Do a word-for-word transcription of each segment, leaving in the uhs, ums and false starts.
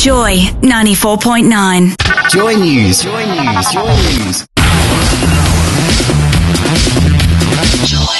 Joy ninety-four point nine. Joy News. Joy News. Joy News. Joy.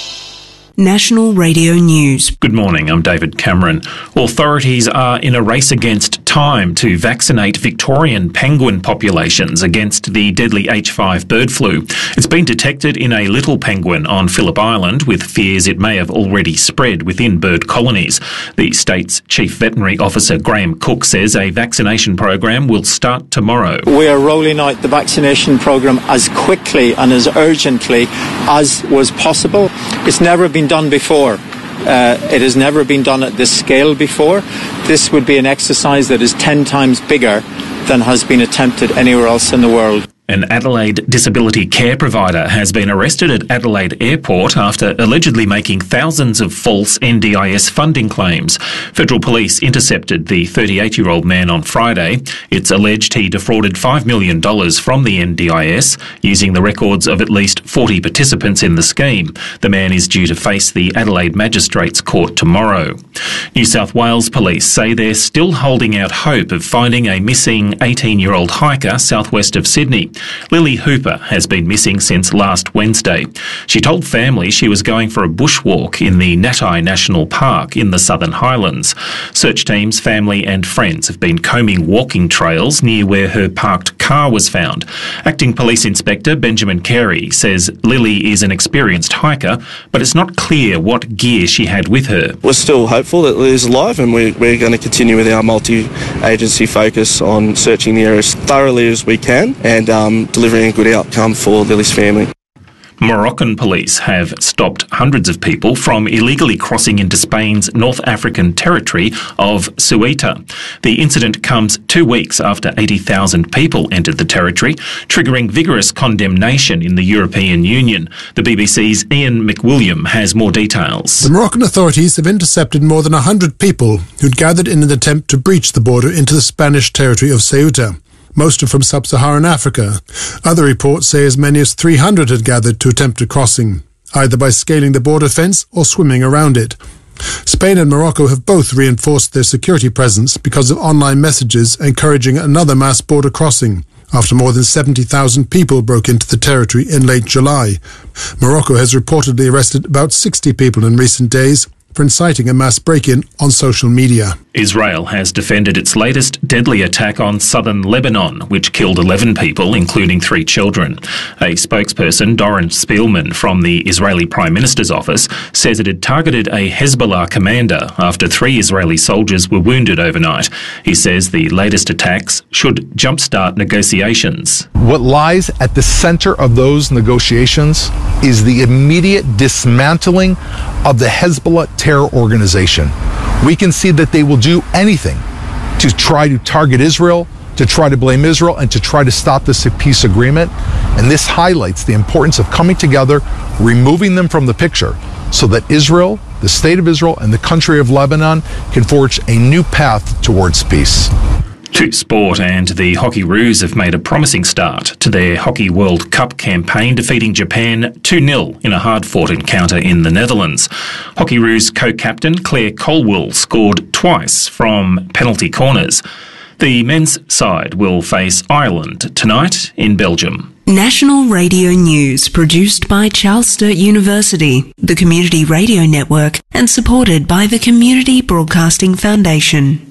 National Radio News. Good morning, I'm David Cameron. Authorities are in a race against time to vaccinate Victorian penguin populations against the deadly H five bird flu. It's been detected in a little penguin on Phillip Island, with fears it may have already spread within bird colonies. The state's Chief Veterinary Officer Graham Cook says a vaccination program will start tomorrow. We are rolling out the vaccination program as quickly and as urgently as was possible. It's never been done before. Uh, it has never been done at this scale before. This would be an exercise that is ten times bigger than has been attempted anywhere else in the world. An Adelaide disability care provider has been arrested at Adelaide Airport after allegedly making thousands of false N D I S funding claims. Federal Police intercepted the thirty-eight-year-old man on Friday. It's alleged he defrauded five million dollars from the N D I S using the records of at least forty participants in the scheme. The man is due to face the Adelaide Magistrates Court tomorrow. New South Wales Police say they're still holding out hope of finding a missing eighteen-year-old hiker southwest of Sydney. Lily Hooper has been missing since last Wednesday. She told family she was going for a bushwalk in the Natai National Park in the Southern Highlands. Search teams, family and friends have been combing walking trails near where her parked car was found. Acting Police Inspector Benjamin Carey says Lily is an experienced hiker, but it's not clear what gear she had with her. We're still hopeful that Lily's alive, and we're, we're going to continue with our multi-agency focus on searching the area as thoroughly as we can and um, delivering a good outcome for Lily's family. Moroccan police have stopped hundreds of people from illegally crossing into Spain's North African territory of Ceuta. The incident comes two weeks after eighty thousand people entered the territory, triggering vigorous condemnation in the European Union. The B B C's Ian McWilliam has more details. The Moroccan authorities have intercepted more than one hundred people who'd gathered in an attempt to breach the border into the Spanish territory of Ceuta. Most are from sub-Saharan Africa. Other reports say as many as three hundred had gathered to attempt a crossing, either by scaling the border fence or swimming around it. Spain and Morocco have both reinforced their security presence because of online messages encouraging another mass border crossing, after more than seventy thousand people broke into the territory in late July. Morocco has reportedly arrested about sixty people in recent days for inciting a mass break-in on social media. Israel has defended its latest deadly attack on southern Lebanon, which killed eleven people, including three children. A spokesperson, Doron Spielman, from the Israeli Prime Minister's office, says it had targeted a Hezbollah commander after three Israeli soldiers were wounded overnight. He says the latest attacks should jumpstart negotiations. What lies at the center of those negotiations is the immediate dismantling of the Hezbollah terror organization. We can see that they will do anything to try to target Israel, to try to blame Israel, and to try to stop this peace agreement. And this highlights the importance of coming together, removing them from the picture, so that Israel, the state of Israel, and the country of Lebanon can forge a new path towards peace. To sport, and the Hockey Roos have made a promising start to their Hockey World Cup campaign, defeating Japan two nil in a hard-fought encounter in the Netherlands. Hockey Roos co-captain Claire Colwell scored twice from penalty corners. The men's side will face Ireland tonight in Belgium. National Radio News, produced by Charles Sturt University, the Community Radio Network, and supported by the Community Broadcasting Foundation.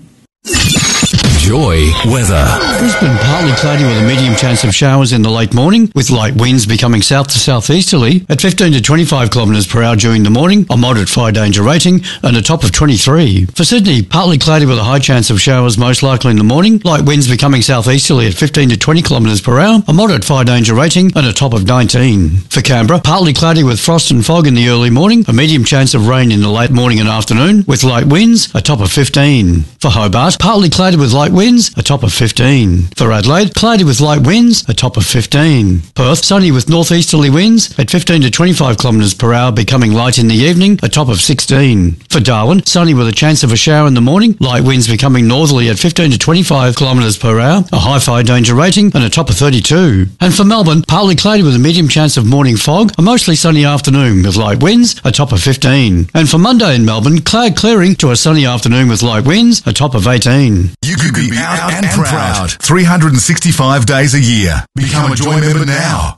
Joy weather. Brisbane partly cloudy with a medium chance of showers in the late morning, with light winds becoming south to southeasterly at fifteen to twenty-five kilometres per hour during the morning, a moderate fire danger rating and a top of twenty-three. For Sydney, partly cloudy with a high chance of showers most likely in the morning, light winds becoming southeasterly at fifteen to twenty kilometres per hour, a moderate fire danger rating and a top of nineteen. For Canberra, partly cloudy with frost and fog in the early morning, a medium chance of rain in the late morning and afternoon, with light winds, a top of fifteen. For Hobart, partly cloudy with light winds, a top of fifteen. For Adelaide, cloudy with light winds, a top of fifteen. Perth, sunny with northeasterly winds at fifteen to twenty-five kilometres per hour, becoming light in the evening, a top of sixteen. For Darwin, sunny with a chance of a shower in the morning, light winds becoming northerly at fifteen to twenty-five kilometres per hour, a high fire danger rating and a top of thirty-two. And for Melbourne, partly cloudy with a medium chance of morning fog, a mostly sunny afternoon with light winds, a top of fifteen. And for Monday in Melbourne, cloud clearing to a sunny afternoon with light winds, a top of eighteen. You You could be out and proud three hundred sixty-five days a year. Become a Joy member now.